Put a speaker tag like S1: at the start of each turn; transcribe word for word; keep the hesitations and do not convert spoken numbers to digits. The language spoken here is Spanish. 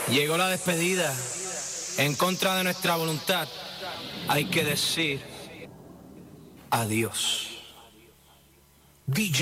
S1: Llegó la despedida. En contra de nuestra voluntad, hay que decir adiós. D J